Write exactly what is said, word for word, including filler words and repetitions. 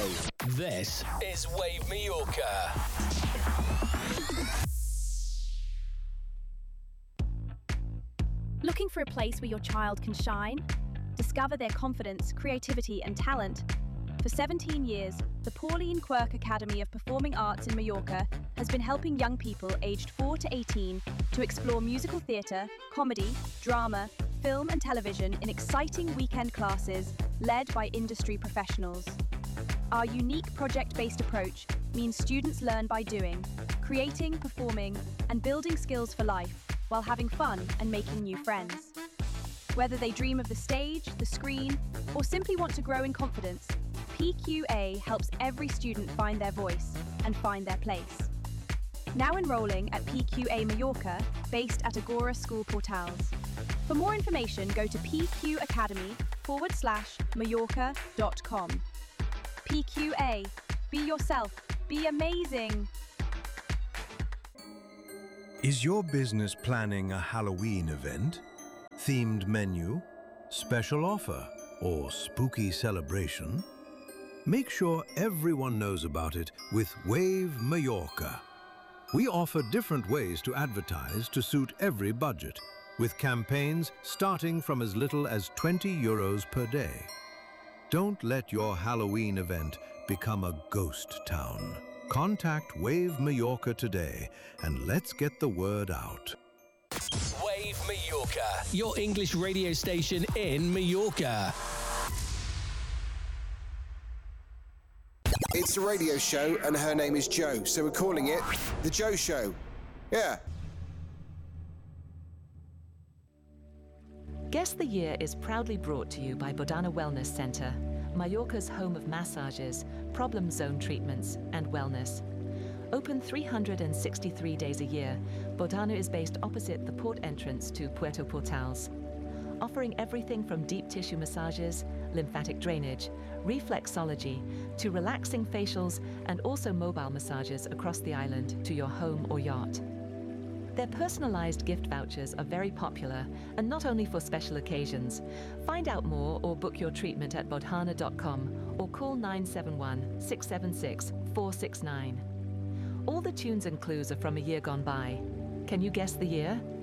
This is Wave Mallorca. Looking for a place where your child can shine? Discover their confidence, creativity and talent? For seventeen years, the Pauline Quirk Academy of Performing Arts in Mallorca has been helping young people aged four to eighteen to explore musical theatre, comedy, drama, film and television in exciting weekend classes led by industry professionals. Our unique project-based approach means students learn by doing, creating, performing and building skills for life while having fun and making new friends. Whether they dream of the stage, the screen, or simply want to grow in confidence, P Q A helps every student find their voice and find their place. Now enrolling at P Q A Mallorca, based at Agora School Portals. For more information, go to pqacademy forward slash Mallorca dot com. P Q A, be yourself, be amazing. Is your business planning a Halloween event? Themed menu, special offer, or spooky celebration? Make sure everyone knows about it with Wave Mallorca. We offer different ways to advertise to suit every budget, with campaigns starting from as little as twenty euros per day. Don't let your Halloween event become a ghost town. Contact Wave Mallorca today and let's get the word out. Wave Mallorca, your English radio station in Mallorca. It's a radio show and her name is Jo, so we're calling it The Jo Show. Yeah. Guess the Year is proudly brought to you by Bodana Wellness Centre, Mallorca's home of massages, problem zone treatments and wellness. Open three hundred sixty-three days a year, Bodana is based opposite the port entrance to Puerto Portals, offering everything from deep tissue massages, lymphatic drainage, reflexology, to relaxing facials and also mobile massages across the island to your home or yacht. Their personalised gift vouchers are very popular and not only for special occasions. Find out more or book your treatment at bodhana dot com or call nine seven one, six seven six, four six nine. All the tunes and clues are from a year gone by. Can you guess the year?